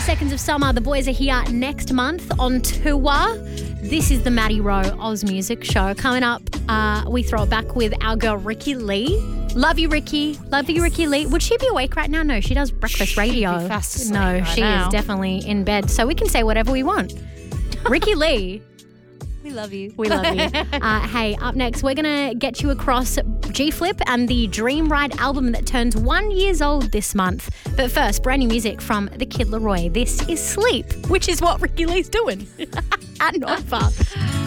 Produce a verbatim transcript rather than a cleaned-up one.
Seconds of Summer. The boys are here next month on tour. This is the Maddie Rowe Oz Music Show. Coming up, uh, we throw it back with our girl Ricky Lee. Love you, Ricky. Love you, Ricky Lee. Would she be awake right now? No, she does breakfast She'd radio. be fast asleep no, right she now. is definitely in bed. So we can say whatever we want. Ricky Lee. We love you. We love you. Uh, hey, up next, we're going to get you across G-Flip and the Dream Ride album that turns one years old this month. But first, brand new music from the Kid Laroi. This is Sleep, which is what Ricky Lee's doing at North Park.